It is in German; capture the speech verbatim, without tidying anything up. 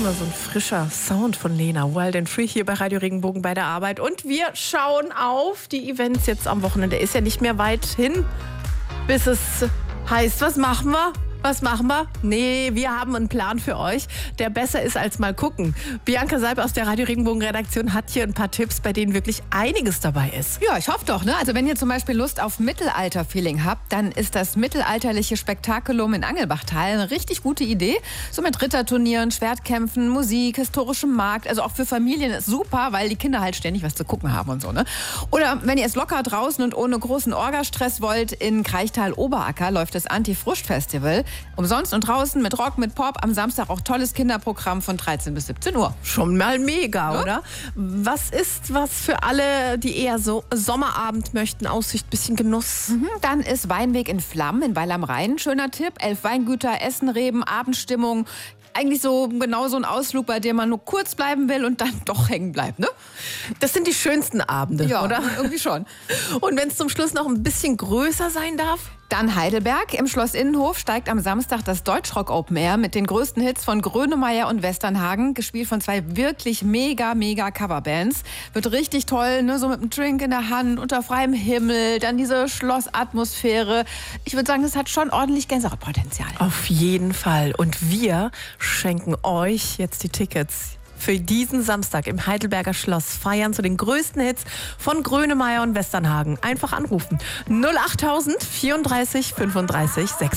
Immer so ein frischer Sound von Lena. Wild and Free hier bei Radio Regenbogen bei der Arbeit. Und wir schauen auf die Events jetzt am Wochenende. Ist ja nicht mehr weit hin, bis es heißt, was machen wir? Was machen wir? Nee, wir haben einen Plan für euch, der besser ist als mal gucken. Bianca Seib aus der Radio Regenbogen Redaktion hat hier ein paar Tipps, bei denen wirklich einiges dabei ist. Ja, ich hoffe doch. Ne? Also wenn ihr zum Beispiel Lust auf Mittelalter-Feeling habt, dann ist das mittelalterliche Spektakulum in Angelbachtal eine richtig gute Idee. So mit Ritterturnieren, Schwertkämpfen, Musik, historischem Markt. Also auch für Familien ist super, weil die Kinder halt ständig was zu gucken haben und so. Ne? Oder wenn ihr es locker draußen und ohne großen Orgastress wollt, in Kraichtal-Oberacker läuft das Anti-Fruscht-Festival. Umsonst und draußen mit Rock, mit Pop. Am Samstag auch tolles Kinderprogramm von dreizehn bis siebzehn Uhr. Schon mal mega, ja? Oder? Was ist was für alle, die eher so Sommerabend möchten? Aussicht, bisschen Genuss. Mhm, dann ist Weinweg in Flammen in Weil am Rhein. Schöner Tipp. Elf Weingüter, Essen, Reben, Abendstimmung. Eigentlich so genau so ein Ausflug, bei dem man nur kurz bleiben will und dann doch hängen bleibt, ne? Das sind die schönsten Abende, ja, oder? Irgendwie schon. Und wenn es zum Schluss noch ein bisschen größer sein darf? Dann Heidelberg. Im Schloss Innenhof steigt am Samstag das Deutschrock Open Air mit den größten Hits von Grönemeyer und Westernhagen, gespielt von zwei wirklich mega, mega Coverbands. Wird richtig toll, ne? So mit einem Drink in der Hand, unter freiem Himmel, dann diese Schlossatmosphäre. Ich würde sagen, das hat schon ordentlich Gänsehautpotenzial. Auf jeden Fall. Und wir schenken euch jetzt die Tickets für diesen Samstag im Heidelberger Schloss feiern zu den größten Hits von Grönemeyer und Westernhagen. Einfach anrufen. null achttausend vierunddreißig fünfunddreißig sechs.